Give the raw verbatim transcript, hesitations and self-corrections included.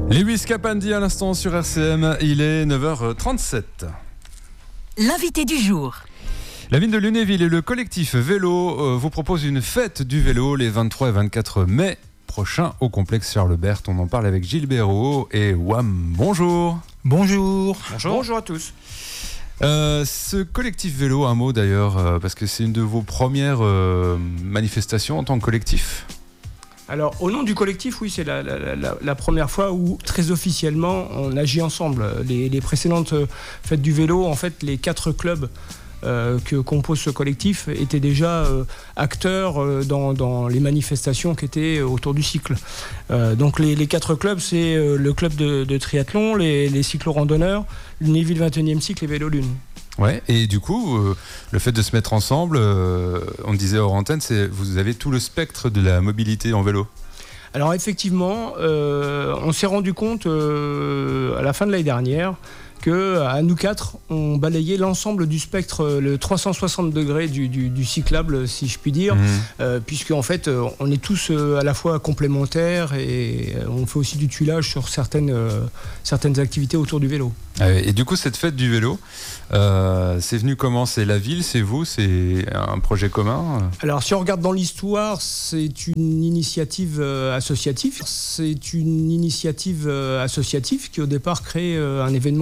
Lewis Capaldi à l'instant sur R C M, il est neuf heures trente-sept. L'invité du jour. La ville de Lunéville et le collectif Vélo euh, vous proposent une fête du vélo les vingt-trois et vingt-quatre mai prochains au complexe Charles Berthe. On en parle avec Gilles Béraud et Wam. Bonjour. Bonjour. Bonjour. Bonjour à tous. Euh, ce collectif vélo, un mot d'ailleurs, euh, parce que c'est une de vos premières euh, manifestations en tant que collectif. Alors, au nom du collectif, oui, c'est la, la, la, la première fois où, très officiellement, on agit ensemble. Les, les précédentes fêtes du vélo, en fait, les quatre clubs euh, que compose ce collectif étaient déjà euh, acteurs euh, dans, dans les manifestations qui étaient autour du cycle. Euh, donc, les, les quatre clubs, c'est euh, le club de, de triathlon, les, les cyclo-randonneurs, Lunéville vingt et unième cycle et Vélo Lune. Ouais, et du coup, euh, le fait de se mettre ensemble, euh, on disait hors antenne, c'est vous avez tout le spectre de la mobilité en vélo. Alors effectivement, euh, on s'est rendu compte euh, à la fin de l'année dernière que à nous quatre, on balayait l'ensemble du spectre, le trois cent soixante degrés du, du, du cyclable, si je puis dire, mmh. euh, puisque en fait, on est tous euh, à la fois complémentaires et on fait aussi du tuilage sur certaines, euh, certaines activités autour du vélo. Et du coup, cette fête du vélo, euh, c'est venu comment ? C'est la ville, c'est vous, c'est un projet commun ? Alors, si on regarde dans l'histoire, c'est une initiative euh, associative. C'est une initiative euh, associative qui, au départ, crée euh, un événement